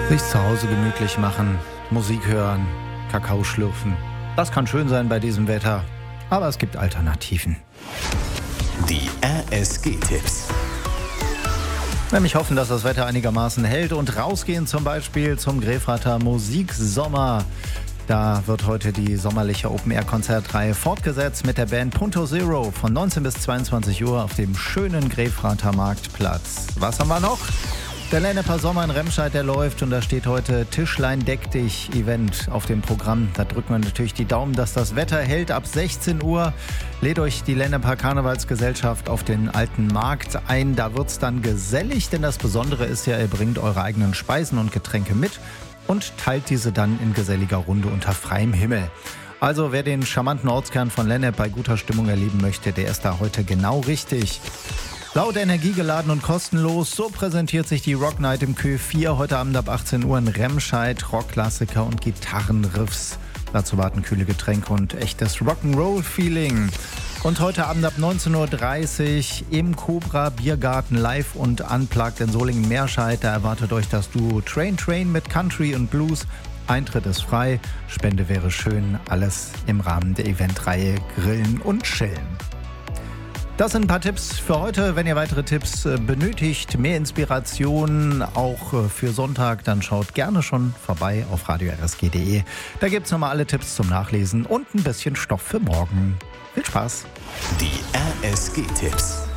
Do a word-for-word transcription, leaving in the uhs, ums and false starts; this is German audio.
Sich zu Hause gemütlich machen, Musik hören, Kakao schlürfen. Das kann schön sein bei diesem Wetter, aber es gibt Alternativen. Die R S G-Tipps. Nämlich hoffen, dass das Wetter einigermaßen hält und rausgehen zum Beispiel zum Grefrather Musiksommer. Da wird heute die sommerliche Open-Air-Konzertreihe fortgesetzt mit der Band Punto Zero von neunzehn bis zweiundzwanzig Uhr auf dem schönen Grefrather Marktplatz. Was haben wir noch? Der Lenneper Sommer in Remscheid, der läuft und da steht heute Tischlein deck dich Event auf dem Programm. Da drücken wir natürlich die Daumen, dass das Wetter hält. Ab sechzehn Uhr lädt euch die Lenneper Karnevalsgesellschaft auf den alten Markt ein. Da wird's dann gesellig, denn das Besondere ist ja, ihr bringt eure eigenen Speisen und Getränke mit und teilt diese dann in geselliger Runde unter freiem Himmel. Also wer den charmanten Ortskern von Lennep bei guter Stimmung erleben möchte, der ist da heute genau richtig. Laut, energiegeladen und kostenlos, so präsentiert sich die Rock Night im Kö vier heute Abend ab achtzehn Uhr in Remscheid. Rockklassiker und Gitarrenriffs. Dazu warten kühle Getränke und echtes Rock'n'Roll-Feeling. Und heute Abend ab neunzehn Uhr dreißig im Cobra Biergarten live und unplugged in Solingen-Meerscheid. Da erwartet euch das Duo Train Train mit Country und Blues. Eintritt ist frei, Spende wäre schön. Alles im Rahmen der Eventreihe Grillen und Chillen. Das sind ein paar Tipps für heute. Wenn ihr weitere Tipps benötigt, mehr Inspiration auch für Sonntag, dann schaut gerne schon vorbei auf radio r s g punkt d e. Da gibt es nochmal alle Tipps zum Nachlesen und ein bisschen Stoff für morgen. Viel Spaß! Die R S G-Tipps.